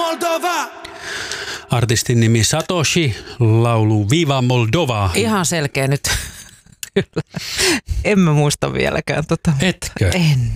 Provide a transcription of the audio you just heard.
Moldova! Artistin nimi Satoshi, laulu Viva Moldova. Ihan selkeä nyt. Kyllä. En mä muista vieläkään. Etkö? En.